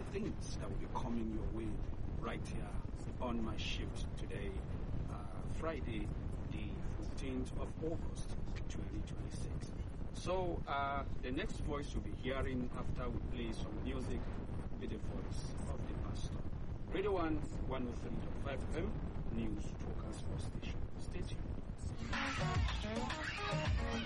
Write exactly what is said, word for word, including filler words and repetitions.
things that will be coming your way right here on my shift today, uh, Friday, the fourteenth of August, twenty twenty-six. So uh, the next voice you'll be hearing after we play some music with the voice of the pastor. Radio one, one oh three point five F M, News Focus for Station. Stay tuned.